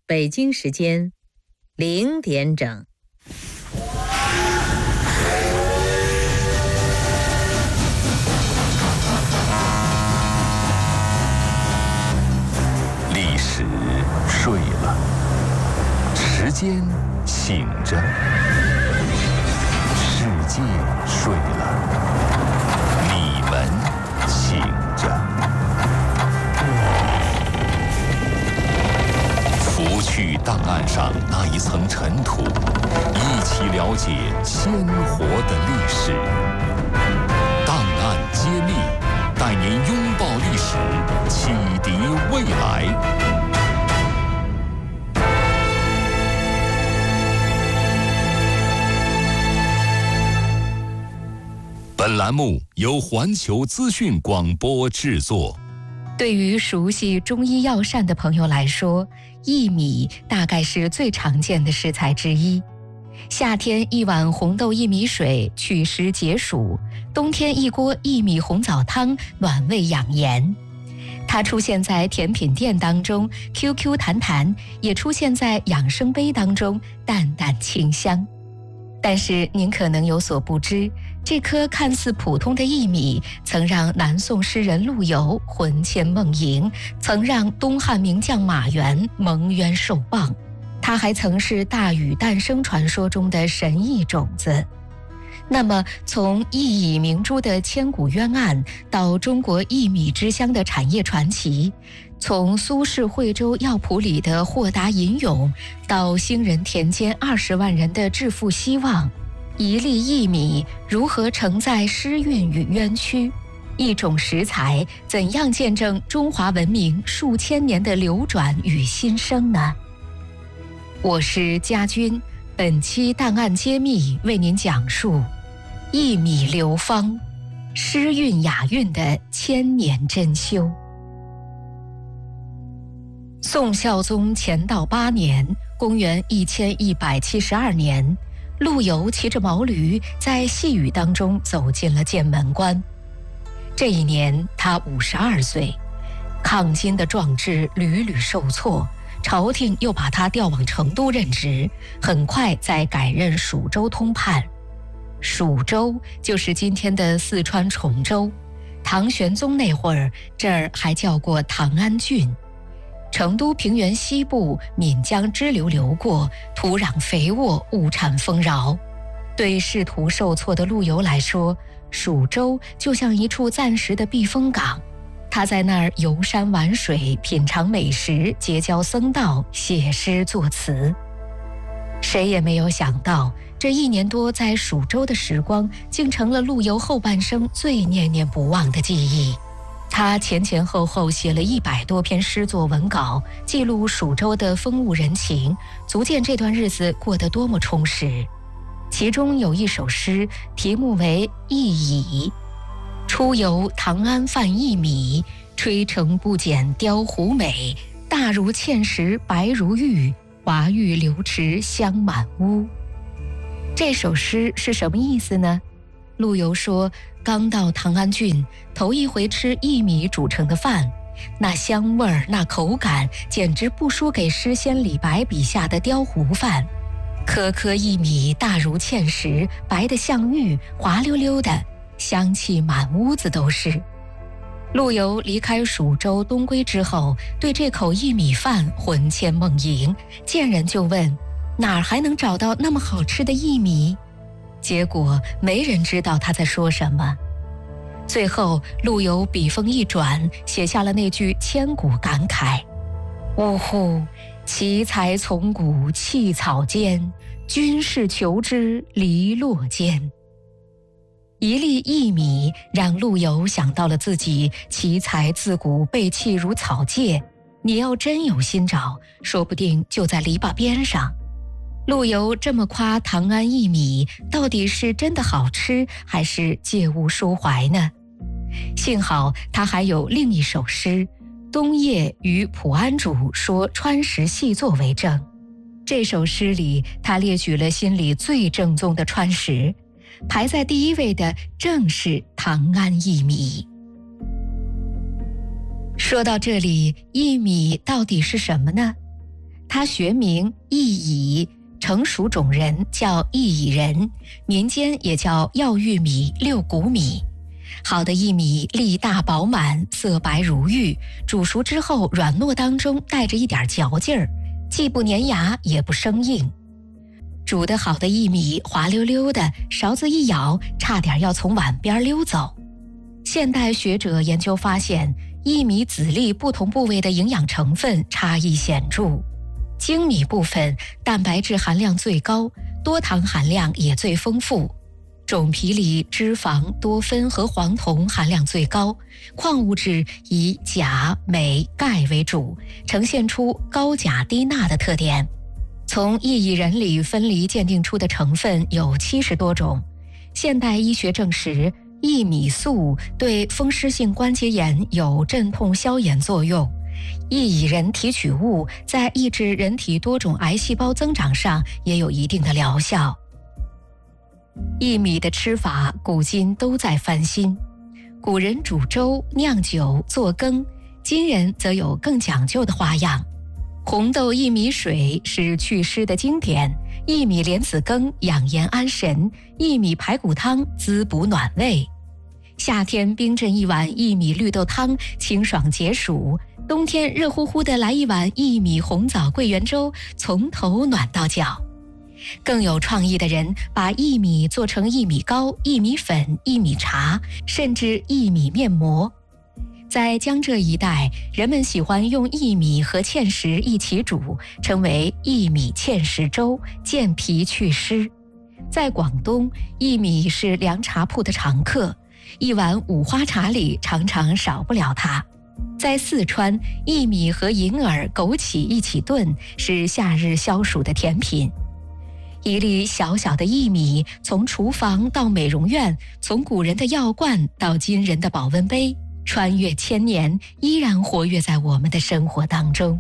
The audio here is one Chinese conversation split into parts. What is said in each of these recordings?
北京时间0点整。 历史睡了，时间醒着，世界睡了，你们醒着。拂去档案上那一层尘土，一起了解鲜活的历史。档案揭秘，带您拥抱历史，启迪未来。本栏目由环球资讯广播制作。 对于熟悉中医药膳的朋友来说，薏米大概是最常见的食材之一。夏天一碗红豆薏米水祛湿解暑，冬天一锅薏米红枣汤暖胃养颜。它出现在甜品店当中 QQ 弹弹，也出现在养生杯当中淡淡清香。但是您可能有所不知，这颗看似普通的薏米曾让南宋诗人陆游魂牵梦萦，曾让东汉名将马援蒙冤受棒。它还曾是大禹诞生传说中的神异种子。那么从薏苡明珠的千古冤案到中国薏米之乡的产业传奇，从苏轼惠州药圃里的豁达吟咏到兴仁田间20万人的致富希望，一粒薏米如何承载诗韵与冤屈？一种食材怎样见证中华文明数千年的流转与新生呢？我是家军，本期档案揭秘为您讲述薏米流芳，诗韵雅韵的千年珍馐。宋孝宗乾道8年，公元1172年，陆游骑着毛驴在细雨当中走进了剑门关。这一年他52岁，抗金的壮志屡屡受挫，朝廷又把他调往成都任职，很快再改任蜀州通判。蜀州就是今天的四川崇州，唐玄宗那会儿这儿还叫过唐安郡。成都平原西部岷江支流流过，土壤肥沃，物产丰饶。对仕途受挫的陆游来说，蜀州就像一处暂时的避风港。他在那儿游山玩水，品尝美食，结交僧道，写诗作词。谁也没有想到，这1年多在蜀州的时光，竟成了陆游后半生最念念不忘的记忆。他前前后后写了100多篇诗作文稿，记录蜀州的风物人情，足见这段日子过得多么充实。其中有一首诗，题目为《薏苡》。出游唐安贩薏米，吹成不减雕湖美。大如芡实白如玉，华玉流池香满屋。这首诗是什么意思呢？陆游说，刚到唐安郡，头一回吃薏米煮成的饭，那香味儿，那口感，简直不输给诗仙李白笔下的雕湖饭。颗颗薏米大如芡实，白得像玉，滑溜溜的，香气满屋子都是。陆游离开蜀州东归之后，对这口薏米饭魂牵梦萦，见人就问，哪儿还能找到那么好吃的薏米？结果没人知道他在说什么。最后陆游笔锋一转，写下了那句千古感慨：呜呼，奇才从古弃草间，君是求之篱落间。一粒薏米让陆游想到了自己奇才自古被弃如草芥，你要真有心找，说不定就在篱笆边上。陆游这么夸唐安薏米，到底是真的好吃，还是借物抒怀呢？幸好他还有另一首诗《冬夜与普安主说川食细作》为证。这首诗里，他列举了心里最正宗的川食，排在第一位的正是唐安薏米。说到这里，薏米到底是什么呢？ 它学名薏蚁，成熟种人叫薏蚁仁，民间也叫药玉米、六谷米。好的薏米粒大饱满，色白如玉，煮熟之后软糯当中带着一点嚼劲儿，既不粘牙也不生硬。煮得好的薏米滑溜溜的，勺子一舀，差点要从碗边溜走。现代学者研究发现，薏米籽粒不同部位的营养成分差异显著。精米部分蛋白质含量最高，多糖含量也最丰富，种皮里脂肪、多酚和黄酮含量最高，矿物质以钾、镁、钙为主，呈现出高钾低钠的特点。从薏蚁仁里分离鉴定出的成分有70多种。现代医学证实，薏米素对风湿性关节炎有镇痛消炎作用。薏蚁仁提取物在抑制人体多种癌细胞增长上也有一定的疗效。薏米的吃法古今都在翻新，古人煮粥、酿酒、做羹，今人则有更讲究的花样。红豆薏米水是祛湿的经典，薏米莲子羹养颜安神，薏米排骨汤滋补暖胃。夏天冰镇一碗薏米绿豆汤，清爽解暑；冬天热乎乎的来一碗薏米红枣桂圆粥，从头暖到脚。更有创意的人把薏米做成薏米糕、薏米粉、薏米茶，甚至薏米面膜。在江浙一带，人们喜欢用薏米和芡实一起煮，称为薏米芡实粥，健脾祛湿。在广东，薏米是凉茶铺的常客，一碗五花茶里常常少不了它。在四川，薏米和银耳、枸杞一起炖，是夏日消暑的甜品。一粒小小的薏米，从厨房到美容院，从古人的药罐到今人的保温杯，穿越千年，依然活跃在我们的生活当中。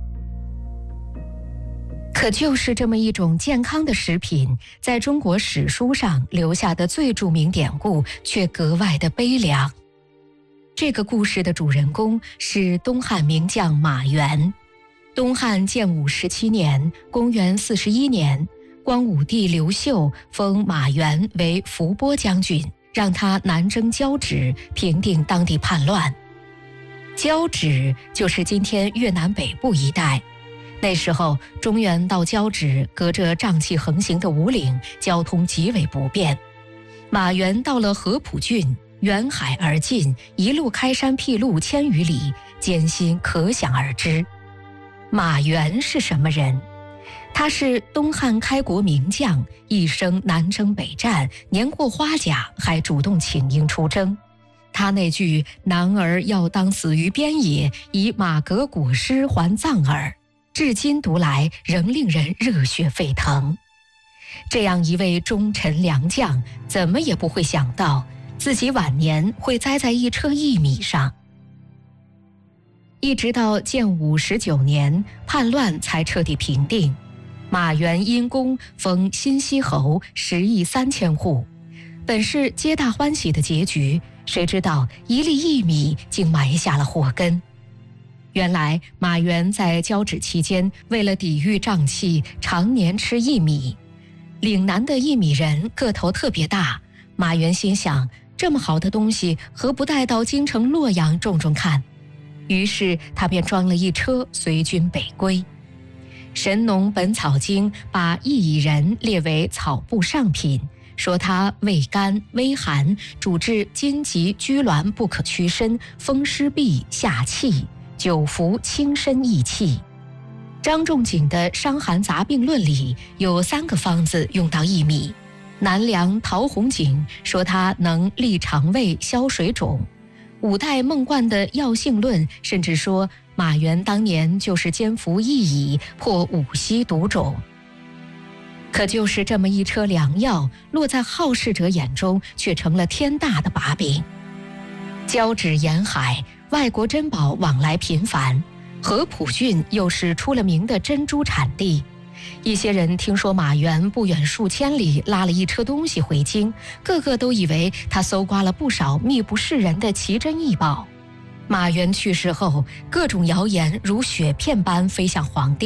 可就是这么一种健康的食品，在中国史书上留下的最著名典故却格外的悲凉。这个故事的主人公是东汉名将马援。东汉建武17年，公元41年，光武帝刘秀封马援为伏波将军，让他南征交趾，平定当地叛乱。交趾就是今天越南北部一带。那时候中原到交趾隔着瘴气横行的五岭，交通极为不便。马援到了合浦郡，远海而进，一路开山辟路1000余里，艰辛可想而知。马援是什么人？他是东汉开国名将，一生南征北战，年过花甲，还主动请缨出征。他那句“男儿要当死于边野，以马革裹尸还葬耳”，至今读来仍令人热血沸腾。这样一位忠臣良将，怎么也不会想到自己晚年会栽在一车薏米上。一直到建武19年，叛乱才彻底平定。马援因功封新息侯10亿3千户，本是皆大欢喜的结局，谁知道一粒薏米竟埋下了祸根。原来马援在交趾期间，为了抵御瘴气，常年吃薏米。岭南的薏米人个头特别大，马援心想，这么好的东西，何不带到京城洛阳种种看？于是他便装了一车，随军北归。《神农本草经》把薏蚁仁列为草部上品，说它味甘微寒，主治筋急拘挛不可屈伸，风湿痹下气，久服轻身益气。张仲景的《伤寒杂病论》里有3个方子用到薏米。南梁陶弘景说它能利肠胃、消水肿。五代孟贯的《药性论》甚至说马援当年就是煎服薏蚁，破5溪毒肿。可就是这么一车良药，落在好事者眼中，却成了天大的把柄。交趾沿海，外国珍宝往来频繁，合浦郡又是出了名的珍珠产地。一些人听说马援不远数千里拉了一车东西回京，个个都以为他搜刮了不少秘不示人的奇珍异宝。马援去世后，各种谣言如雪片般飞向皇帝。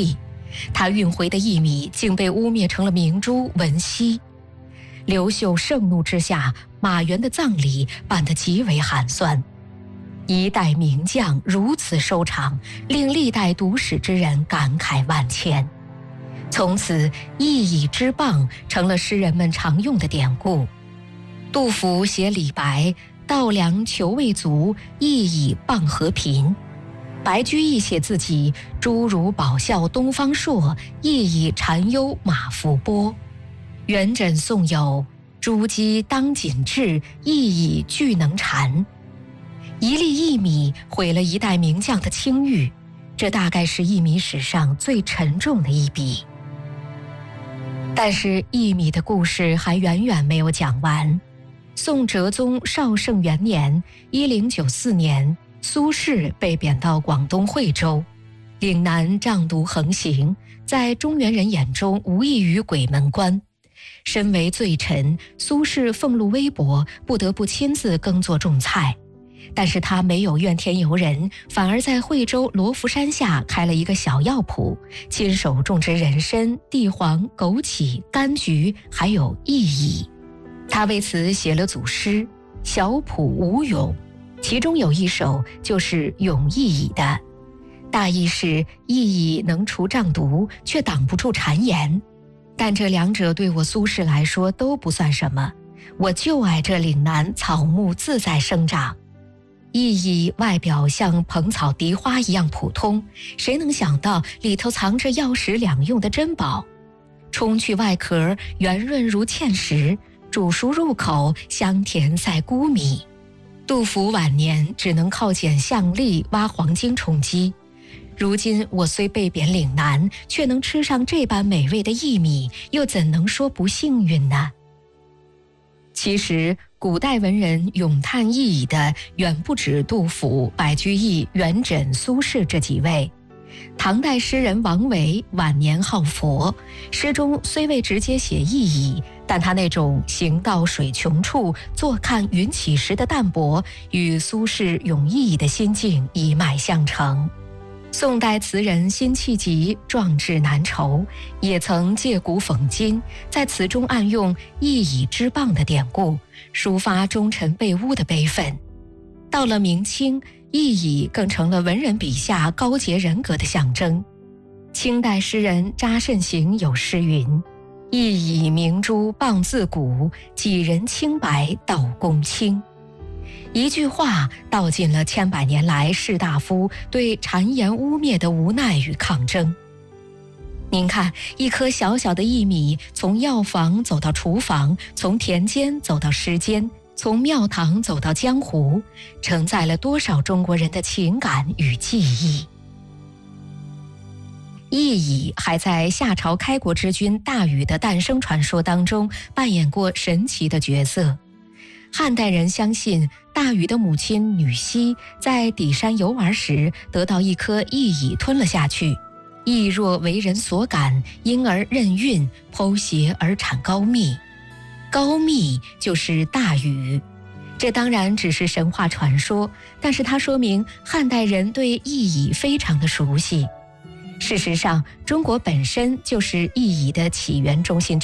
他运回的薏米竟被污蔑成了明珠文熙。刘秀盛怒之下，马援的葬礼办得极为寒酸。一代名将如此收场，令历代读史之人感慨万千。从此，一以之谤成了诗人们常用的典故。杜甫写李白，稻粱裘未足，一以谤和贫。白居易写自己，诸如宝啸东方朔，一以禅忧马腹波。元稹宋有朱姬当谨治，一以俱能禅。一粒薏米毁了一代名将的清誉，这大概是薏米史上最沉重的一笔。但是薏米的故事还远远没有讲完。宋哲宗绍圣元年1094年，苏轼被贬到广东惠州，岭南瘴毒横行，在中原人眼中无异于鬼门关。身为罪臣，苏轼俸禄微薄，不得不亲自耕作种菜。但是他没有怨天尤人，反而在惠州罗浮山下开了一个小药铺，亲手种植人参、地黄、枸杞、柑橘，还有薏苡。他为此写了组诗《小圃无咏》，其中有一首就是咏薏苡的，大意是薏苡能除瘴毒，却挡不住谗言。但这两者对我苏轼来说都不算什么，我就爱这岭南草木自在生长。薏苡外表像蓬草荻花一样普通，谁能想到里头藏着药食两用的珍宝？冲去外壳，圆润如芡实，煮熟入口，香甜赛菇米。杜甫晚年只能靠捡象栗、挖黄金充饥。如今我虽被贬岭南，却能吃上这般美味的薏米，又怎能说不幸运呢？其实古代文人咏叹薏苡的远不止杜甫、白居易、元稹、苏轼这几位。唐代诗人王维晚年好佛，诗中虽未直接写薏苡，但他那种行到水穷处，坐看云起时的淡泊，与苏轼咏薏苡的心境一脉相承。宋代词人辛弃疾壮志难酬，也曾借古讽今，在词中暗用薏苡之谤的典故，抒发忠臣被污的悲愤。到了明清，薏苡更成了文人笔下高洁人格的象征。清代诗人查慎行有诗云：薏苡明珠谤自古，几人清白道公卿。一句话道尽了千百年来士大夫对谗言污蔑的无奈与抗争。您看，一颗小小的薏米，从药房走到厨房，从田间走到诗间，从庙堂走到江湖，承载了多少中国人的情感与记忆。薏苡还在夏朝开国之君大禹的诞生传说当中扮演过神奇的角色。汉代人相信，大禹的母亲女娲在底山游玩时，得到一颗薏苡吞了下去，薏若为人所感，因而任孕，剖胁而产高密。高密就是大禹。这当然只是神话传说，但是它说明汉代人对薏苡非常的熟悉。事实上，中国本身就是薏苡的起源中心